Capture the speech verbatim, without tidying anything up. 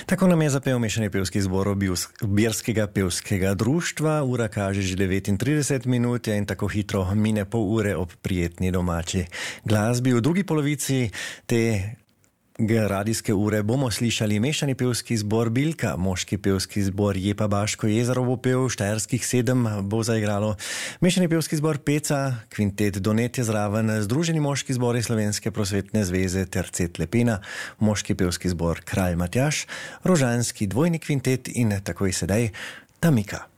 Tako nam je zapel mešani pevski zbor Birskega pevskega društva. Ura kaže že devetintrideset minut in tako hitro mine pol ure ob prijetni domači glasbi. V drugi polovici te radijske ure bomo slišali mešani pevski zbor Bilka, moški pevski zbor Jepa Baško jezero bo pel, Štajerskih sedem bo zaigralo, mešani pevski zbor Peca, kvintet Donet je zraven, Združeni moški zbori Slovenske prosvetne zveze Tercet Lepena, moški pevski zbor Kralj Matjaž, rožanski dvojni kvintet in takoj sedaj Tamika.